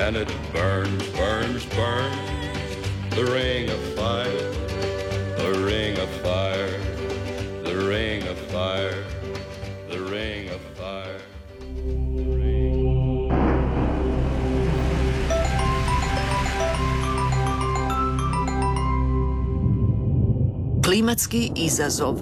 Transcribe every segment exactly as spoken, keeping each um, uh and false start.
and it burns, burns, burns. The ring of fire, the ring of fire, the ring of fire, the ring of fire. Klimatski izazov.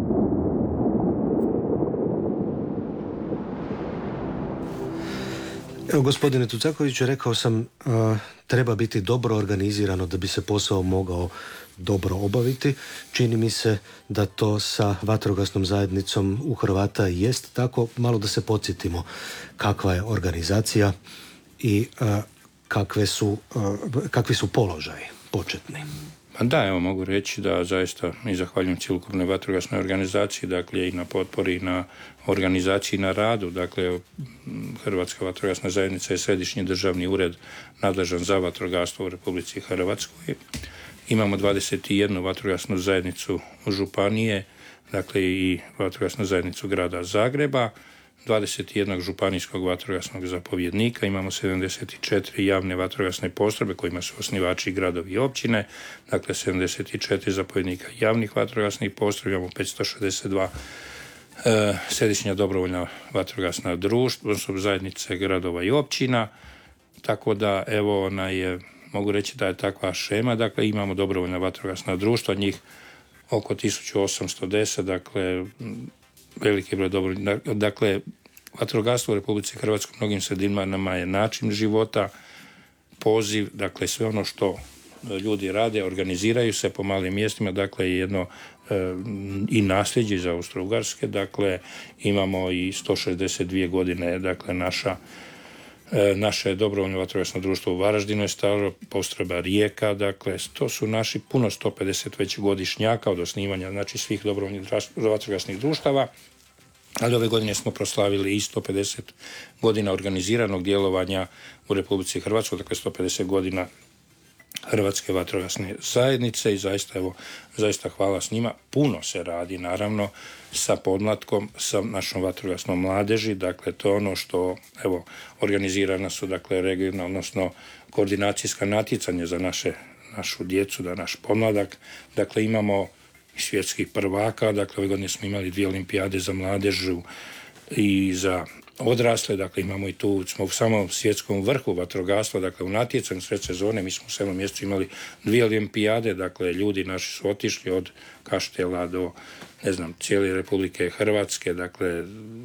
Evo, gospodine Tucakoviću, rekao sam uh, treba biti dobro organizirano da bi se posao mogao dobro obaviti. Čini mi se da to sa vatrogasnom zajednicom u Hrvata jest tako. Malo da se podsjetimo kakva je organizacija i uh, kakve su, uh, kakvi su položaji početni. Pa da, evo mogu reći da zaista i zahvaljujem cjelokupnoj vatrogasnoj organizaciji, dakle i na potpori i na organizaciji na radu. Dakle, Hrvatska vatrogasna zajednica je središnji državni ured nadležan za vatrogastvo u Republici Hrvatskoj. Imamo dvadeset jednu vatrogasnu zajednicu županije, dakle i vatrogasnu zajednicu grada Zagreba, dvadeset jedan županijskog vatrogasnog zapovjednika, imamo sedamdeset četiri javne vatrogasne postrojbe kojima su osnivači gradovi i općine, dakle sedamdeset četiri zapovjednika javnih vatrogasnih postrojbi, imamo petsto šezdeset dva e, središnja dobrovoljna vatrogasna društva, odnosno zajednice gradova i općina, tako da evo ona je, mogu reći da je takva šema, dakle imamo dobrovoljna vatrogasna društva, njih oko tisuću osamsto deset, dakle veliki broj dobro, dakle vatrogastvo u Republici Hrvatskoj mnogim sredinama je način života, poziv, dakle sve ono što ljudi rade, organiziraju se po malim mjestima, dakle jedno e, i nasljeđe iz Austro-Ugarske, dakle imamo i sto šezdeset dvije godine, dakle naša e, naše dobrovoljno vatrogasno društvo u Varaždinu je staro, postrojba Rijeka, dakle to su naši puno sto pedeset već godišnjaka od osnivanja, znači svih dobrovoljnih vatrogasnih društava. Ali ove godine smo proslavili i sto pedeset godina organiziranog djelovanja u Republici Hrvatskoj, dakle sto pedeset godina Hrvatske vatrogasne zajednice i zaista, evo, zaista hvala s njima. Puno se radi, naravno, sa podmlatkom, sa našom vatrogasnom mladeži, dakle to je ono što, evo, organizirana su, dakle, regionalno, odnosno koordinacijska natjecanja za naše, našu djecu, da naš podmladak, dakle imamo svjetskih prvaka, dakle ove godine smo imali dvije olimpijade za mladežu i za odrasle, dakle imamo i tu, smo u samom svjetskom vrhu vatrogastva, dakle u natjecanju sred sezone, mi smo u sedmom mjesecu imali dvije olimpijade, dakle ljudi naši su otišli od Kaštela do, ne znam, cijele Republike Hrvatske, dakle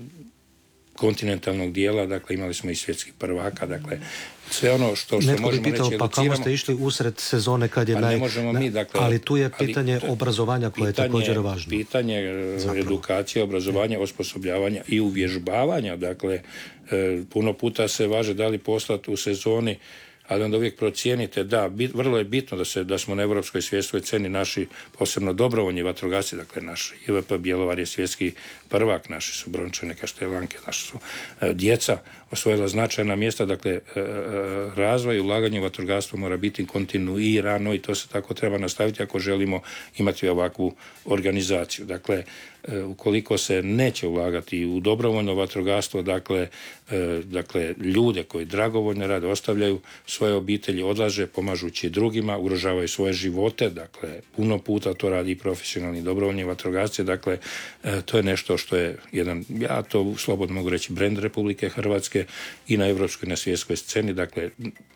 kontinentalnog dijela, dakle imali smo i svjetskih prvaka, dakle sve ono što, što Netko možemo pitao, reći, pa kamo ste išli usred sezone kad je naj... mi, dakle, ali tu je pitanje ali, obrazovanja koje pitanje, je također važno. Pitanje Zapravo. edukacije, obrazovanja, osposobljavanja i uvježbavanja, dakle puno puta se važe da li poslati u sezoni, ali onda uvijek procijenite, da, bit, vrlo je bitno da, se, da smo na europskoj svjetskoj sceni naši, posebno dobrovoljni vatrogasci, dakle naš I V P Bjelovar je svjetski prvak, naši su Brončane, Kaštelanke, naši su e, djeca osvojila značajna mjesta, dakle e, e, razvoj i ulaganje u vatrogastvo mora biti kontinuirano i to se tako treba nastaviti ako želimo imati ovakvu organizaciju. Dakle, e, ukoliko se neće ulagati u dobrovoljno vatrogastvo, dakle, e, dakle ljude koji dragovoljno rade, ostavljaju svoje obitelji, odlaže pomažući drugima, ugrožavaju svoje živote, dakle puno puta to radi i profesionalni dobrovoljni vatrogasci, dakle e, to je nešto što je jedan, ja to slobodno mogu reći, brend Republike Hrvatske i na europskoj i na svjetskoj sceni, dakle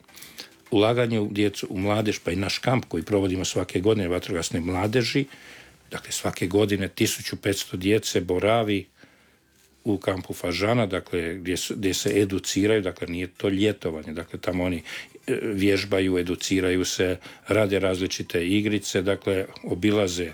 ulaganje u djecu, u mladež, pa i naš kamp koji provodimo svake godine vatrogasne mladeži, dakle svake godine tisuću petsto djece boravi u kampu Fažana, dakle gdje, su, gdje se educiraju, dakle nije to ljetovanje, dakle tamo oni vježbaju, educiraju se, rade različite igrice, dakle obilaze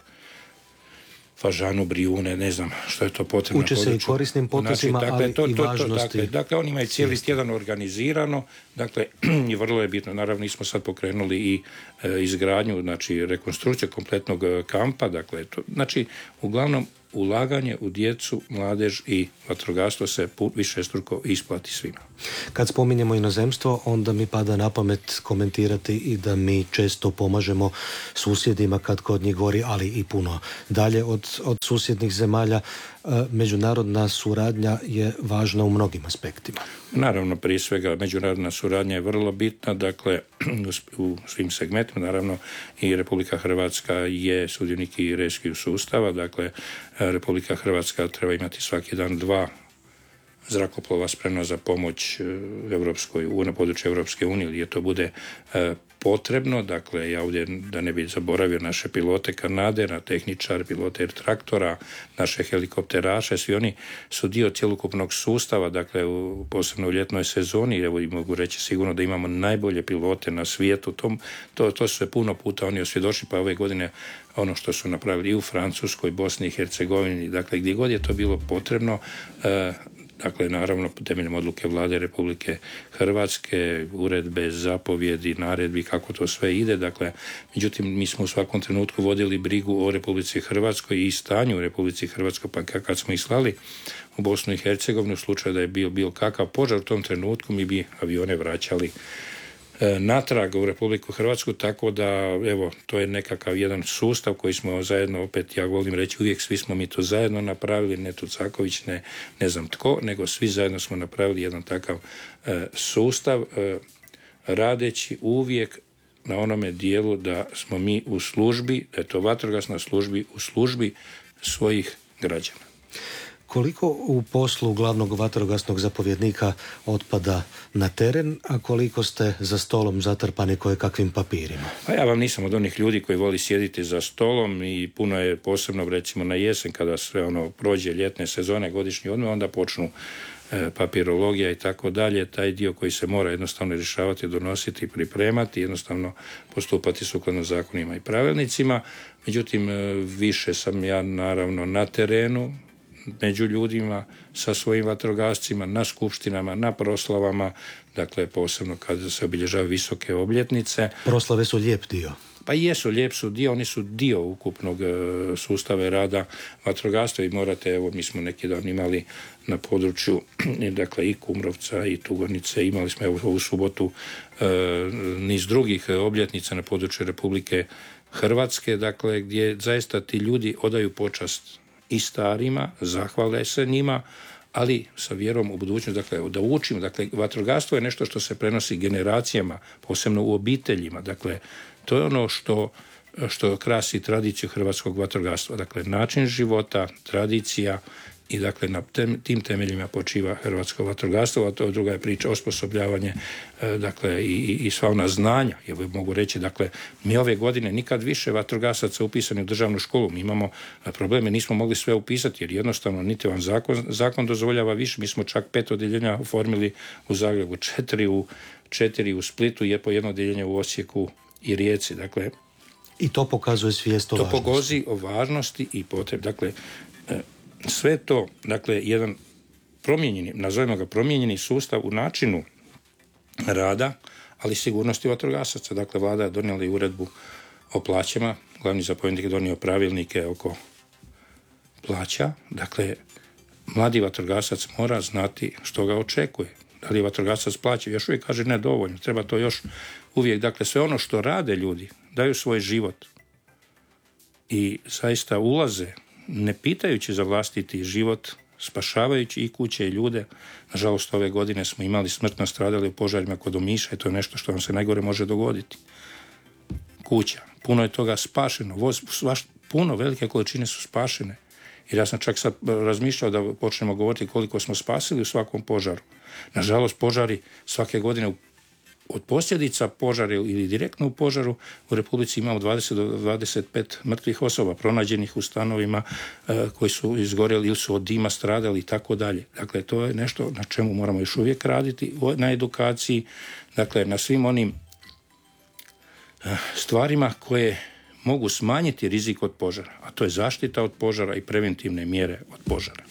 Fažanu, Brijune, ne znam što je to potrebno. Uče se i korisnim potocima, znači, dakle, ali to, i to, važnosti. Dakle, dakle, oni imaju cijeli tjedan organizirano, dakle, i vrlo je bitno, naravno, nismo sad pokrenuli i e, izgradnju, znači, rekonstrukciju kompletnog kampa, dakle, to, znači, uglavnom, ulaganje u djecu, mladež i vatrogastvo se višestruko isplati svima. Kad spominjemo inozemstvo, onda mi pada na pamet komentirati i da mi često pomažemo susjedima kad kod njih gori, ali i puno dalje od, od susjednih zemalja. međunarodna suradnja je važna u mnogim aspektima. Naravno, prije svega, međunarodna suradnja je vrlo bitna, dakle, u svim segmentima, naravno, i Republika Hrvatska je sudionik i rescue sustava, dakle, Republika Hrvatska treba imati svaki dan dva zrakoplova spremna za pomoć Evropskoj, na području Europske unije, gdje to bude e, potrebno. Dakle, ja ovdje da ne bih zaboravio naše pilote Kanadera, tehničar, pilote traktora, naše helikopteraše, svi oni su dio cjelokupnog sustava, dakle, u, posebno u ljetnoj sezoni, evo i mogu reći sigurno da imamo najbolje pilote na svijetu, to, to, to su se puno puta oni osvjedočili, pa ove godine ono što su napravili i u Francuskoj, Bosni i Hercegovini, dakle, gdje god je to bilo potrebno, e, dakle, naravno, temeljem odluke Vlade Republike Hrvatske, uredbe, zapovjedi, naredbi, kako to sve ide. Dakle, međutim, mi smo u svakom trenutku vodili brigu o Republici Hrvatskoj i stanju u Republici Hrvatskoj, pa kad smo ih slali u Bosnu i Hercegovinu, u slučaju da je bio bilo kakav požar u tom trenutku, mi bi avione vraćali natrag u Republiku Hrvatsku, tako da, evo, to je nekakav jedan sustav koji smo zajedno, opet ja volim reći, uvijek svi smo mi to zajedno napravili, ne Tucaković, ne, ne znam tko, nego svi zajedno smo napravili jedan takav e, sustav, e, radeći uvijek na onome dijelu da smo mi u službi, da je to vatrogasna službi u službi svojih građana. Koliko u poslu glavnog vatrogasnog zapovjednika otpada na teren, a koliko ste za stolom zatrpani koje kakvim papirima? Pa ja vam nisam od onih ljudi koji voli sjediti za stolom i puno je posebno, recimo, na jesen kada sve ono prođe ljetne sezone, godišnji odmor, onda počnu e, papirologija i tako dalje, taj dio koji se mora jednostavno rješavati, donositi, pripremati, jednostavno postupati sukladno zakonima i pravilnicima. Međutim, više sam ja naravno na terenu, među ljudima, sa svojim vatrogascima, na skupštinama, na proslavama, dakle posebno kada se obilježavaju visoke obljetnice. Proslave su lijep dio. Pa jesu, lijep su dio, oni su dio ukupnog e, sustava rada vatrogastva i morate, evo, mi smo neki dan imali na području, dakle, i Kumrovca i Tugornice, imali smo evo ovu subotu e, niz drugih obljetnica na području Republike Hrvatske, dakle, gdje zaista ti ljudi odaju počast i starima, zahvale se njima, ali sa vjerom u budućnost, dakle, da učimo, dakle, vatrogastvo je nešto što se prenosi generacijama, posebno u obiteljima, dakle, to je ono što, što krasi tradiciju hrvatskog vatrogastva, dakle, način života, tradicija i, dakle, na tem, tim temeljima počiva hrvatsko vatrogastvo, a to druga je priča, osposobljavanje, e, dakle, i, i sva ona znanja. Ja mogu reći, dakle, mi ove godine nikad više vatrogasaca upisani u državnu školu. Mi imamo probleme, nismo mogli sve upisati, jer jednostavno niti vam zakon, zakon dozvoljava više. Mi smo čak pet odjeljenja oformili u Zagrebu, četiri u, četiri u Splitu, je po jedno odjeljenje u Osijeku i Rijeci. Dakle, i to pokazuje svijest o to važnosti. pogozi o važnosti i potrebi. Dakle, e, sve to, dakle, jedan promijenjeni, nazovimo ga promijenjeni sustav u načinu rada, ali sigurnosti vatrogasaca. Dakle, vlada je donijela i uredbu o plaćama, glavni zapovjednik je donio pravilnike oko plaća. Dakle, mladi vatrogasac mora znati što ga očekuje. Da li je vatrogasac plaća? Još uvijek kaže ne dovoljno, treba to još uvijek. Dakle, sve ono što rade ljudi, daju svoj život i zaista ulaze ne pitajući za vlastiti život, spašavajući i kuće i ljude. Nažalost, ove godine smo imali smrtno stradali u požarima kod Omiša i to je nešto što vam se najgore može dogoditi. Kuća. Puno je toga spašeno. Voz, svaš, puno velike količine su spašene. Jer ja sam čak sad razmišljao da počnemo govoriti koliko smo spasili u svakom požaru. Nažalost, požari svake godine od posljedica požara ili direktno u požaru u Republici imamo dvadeset do dvadeset pet mrtvih osoba pronađenih u stanovima e, koji su izgorjeli ili su od dima stradali i tako dalje. Dakle, to je nešto na čemu moramo još uvijek raditi, na edukaciji, dakle, na svim onim e, stvarima koje mogu smanjiti rizik od požara, a to je zaštita od požara i preventivne mjere od požara.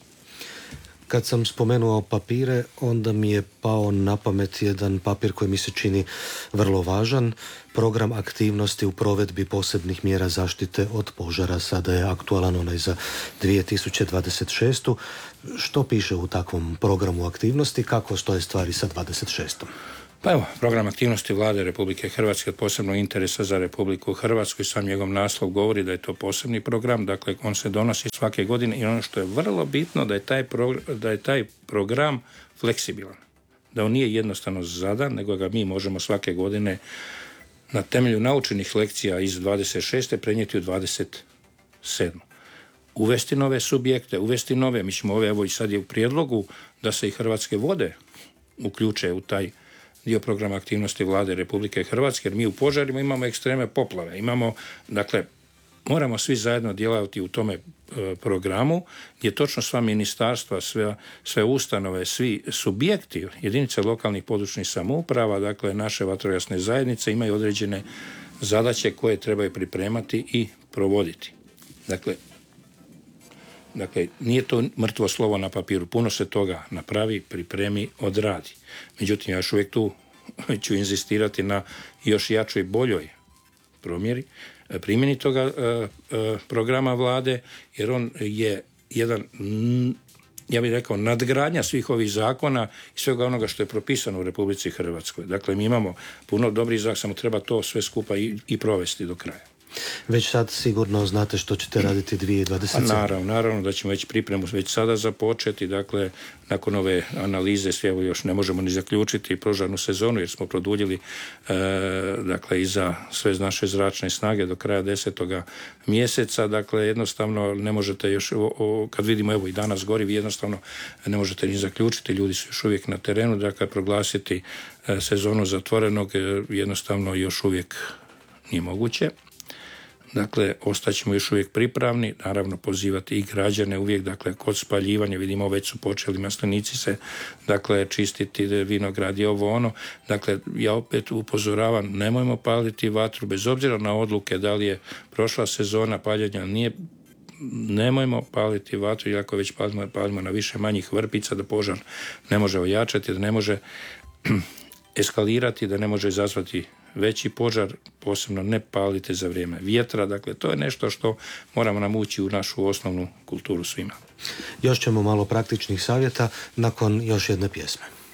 Kad sam spomenuo papire, onda mi je pao na pamet jedan papir koji mi se čini vrlo važan. Program aktivnosti u provedbi posebnih mjera zaštite od požara. Sada je aktualan onaj za dvije tisuće dvadeset šestu. Što piše u takvom programu aktivnosti? Kako stoje stvari sa dvadeset šestom? Pa evo, program aktivnosti Vlade Republike Hrvatske od posebnog interesa za Republiku Hrvatsku i sam njegov naslov govori da je to posebni program, dakle on se donosi svake godine i ono što je vrlo bitno da je taj, progr- da je taj program fleksibilan. Da on nije jednostavno zadan, nego ga mi možemo svake godine na temelju naučenih lekcija iz dvadeset šeste prenijeti u dvadeset sedmu. Uvesti nove subjekte, uvesti nove, mi ćemo ove, evo i sad je u prijedlogu da se i Hrvatske vode uključe u taj dio programa aktivnosti Vlade Republike Hrvatske, jer mi u požarima imamo ekstreme poplave, imamo, dakle, moramo svi zajedno djelovati u tome e, programu gdje točno sva ministarstva, sve, sve ustanove, svi subjekti, jedinice lokalnih područnih samouprava, dakle naše vatrogasne zajednice imaju određene zadaće koje trebaju pripremati i provoditi. Dakle, Dakle, nije to mrtvo slovo na papiru. Puno se toga napravi, pripremi, odradi. Međutim, ja još uvijek tu ću inzistirati na još jačoj, boljoj promjeri, primjeni toga e, e, programa vlade, jer on je jedan, ja bih rekao, nadgradnja svih ovih zakona i svega onoga što je propisano u Republici Hrvatskoj. Dakle, mi imamo puno dobrih zakona, samo treba to sve skupa i, i provesti do kraja. Već sad sigurno znate što ćete raditi dvije tisuće dvadeset sedme. A naravno, naravno da ćemo već pripremu već sada započeti, dakle nakon ove analize sve evo još ne možemo ni zaključiti požarnu sezonu jer smo produljili e, dakle i za sve naše zračne snage do kraja desetoga mjeseca, dakle jednostavno ne možete još, o, o, kad vidimo evo i danas gori, vi jednostavno ne možete ni zaključiti, ljudi su još uvijek na terenu, dakle proglasiti e, sezonu zatvorenog e, jednostavno još uvijek nije moguće. Dakle, ostaćemo još uvijek pripravni, naravno pozivati i građane uvijek, dakle, kod spaljivanja, vidimo već su počeli maslinici se, dakle, čistiti vinograd i ovo ono. Dakle, ja opet upozoravam, nemojmo paliti vatru, bez obzira na odluke da li je prošla sezona paljenja, nije, nemojmo paliti vatru, iako već palimo, palimo na više manjih vrpica, da požar ne može ojačati, da ne može eskalirati, da ne može izazvati veći požar, posebno ne palite za vrijeme vjetra. Dakle, to je nešto što moramo nam ući u našu osnovnu kulturu svima. Još ćemo malo praktičnih savjeta nakon još jedne pjesme.